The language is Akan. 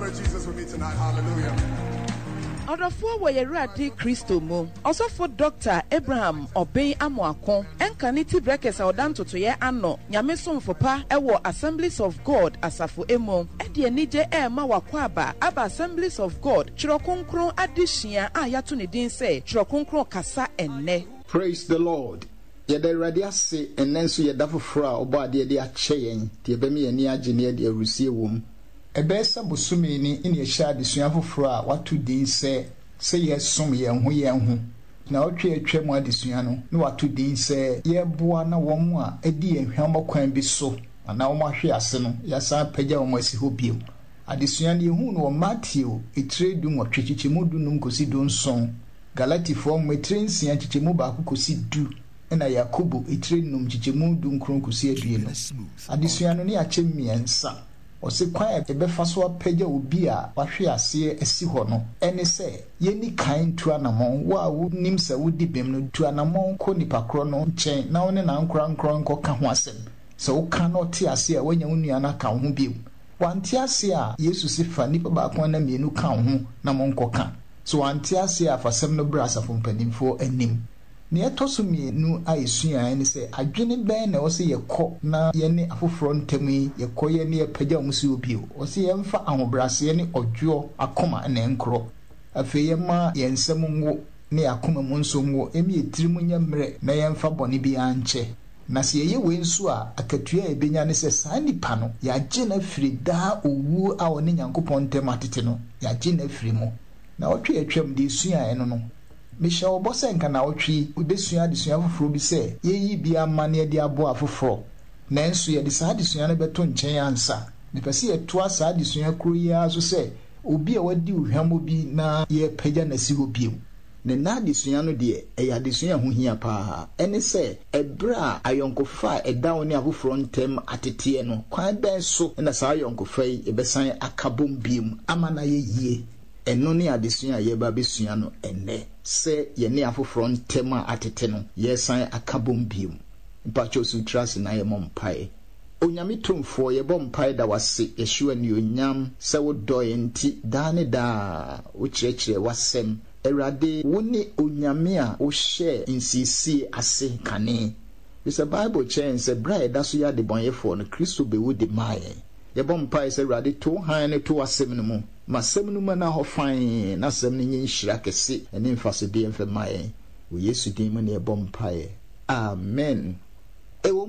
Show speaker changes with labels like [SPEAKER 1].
[SPEAKER 1] celebrate Jesus with me tonight. Hallelujah.
[SPEAKER 2] Odofo wo yerade Kristo mu osofo Dr. Abraham Obey Amoako enkaniti breakers odantoto ye ano nyamesomfo pa ewo Assemblies of God asafo emo ede enije ma wakwaba aba Assemblies of God chirokonkron adihia ayato ne din se chirokonkron kasa enne.
[SPEAKER 3] Praise the Lord. Yede radia se enenso yeda foforo a obo ade de ache yen de ebemi ani age ne de arusie wom. Ebesa bosumi ni ine ehia adesua foforo a watu din se yesom ye ho na otwe atwam adesua no na watu din se ye boa na wom a edi ehwam kwan bi so na wom ahwe ase no yasa pagya wom asi ho bio adesua ne hu no Matthew etredu mo twetwechemu du num kosi do nson Galatifo mo etrensia twetwemu ba kosi du na Yakobo etrenum twetwemu du nkron kosi adue no adesua no ne ache miensa ose kwan ebefa so apagya obi a wahwe ase asi ho no ene se yeni kan tu anamon wa wo nim se wo dibem no tu anamon ko nipa kro no nchen na woni na nkra nko ka ho asem se wo kan no te ase a wanya wonua na ka ho biom wanti ase a Yesu sifa nipa ba ko na mienu ka ho na mon ko ka so wanti ase a fasem no bra asafo mpanimfo anim ne etoso mienu aisua ene se adwene ben na wo se yekọ na ye ne afoforo ntami yekọ ye ne pagya omusi obio wo se ye mfa ahobrase ne odwo akoma na enkro afi ye ma ye nsem ngo ne akoma mu nso ngo emi etirimu nyamre na ye mfa bone bi anche na se ye we nso a akatua ebenya ne se saa nipa no ya gye na firi da owu a woni Nyankopɔn ntem atete no ya gye na firi mu na otwe atwam de sua eno no Misha obosenka na otwi ubesua adesua foforo bi se yeyi bia mane de abo afoforo nanso ye de saa adesua no beto nchen ansa mepese ye to asa adesua kro yi aso se obi a wadi uhwamo bi na ye pagya na si hobiem ne na adesua no de e ya adesua ho hia pa ene se ebra ayonkofa eda woni afoforo ntem atete no kwan ben so na saa ayonkofa yi ebesan akabom biem ama na ye yie eno ne adesua ye ba besua no enne se ye ne afoforo ntema atete no ye san akabom biom mpacho sutrase na ye mompae onyame tomfo ye bompae da wase yeshua ni onyam se wo doye nti da ne da wo kirekire wasem erade woni onyame a wo hye insisi ase kane is a bible chain se bride da so ya de bonyefo no Kristo be wo de mae ye bompae se erade to han ne to wasem no mu masem no na ho fan na sem no nyi nhira kese ene mfase de mfa mae wo Yesu din mu ne bompae amen.